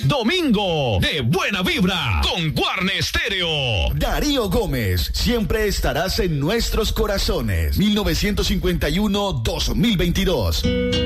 domingo de buena vibra con Guarne Stereo. Darío Gómez, siempre estarás en nuestros corazones. 1951-2022.